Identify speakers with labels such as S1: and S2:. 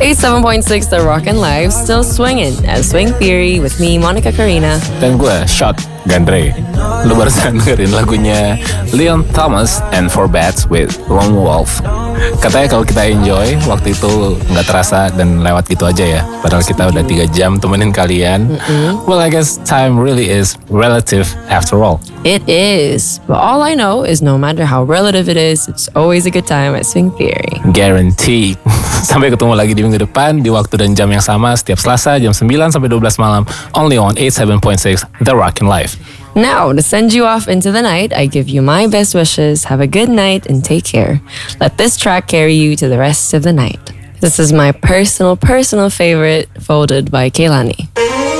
S1: 87.6 The Rock and Live, still swinging at Swing Theory with me, Monica Karina.
S2: Dan gue, Shot Gandre. Lu barusan dengerin lagunya Leon Thomas and Four Bats with Lone Wolf. Katanya kalau kita enjoy, waktu itu nggak terasa dan lewat gitu aja ya. Padahal kita udah 3 jam temenin kalian. Well, I guess time really is relative after all.
S1: It is, but all I know is no matter how relative it is, it's always a good time at Swing Theory.
S2: Guarantee. Sampai ketemu lagi di minggu depan di waktu dan jam yang sama setiap Selasa jam 9 sampai 12 malam only on 87.6 The Rockin' Life.
S1: Now, to send you off into the night, I give you my best wishes. Have a good night and take care. Let this track carry you to the rest of the night. This is my personal favorite, Folded by Kehlani.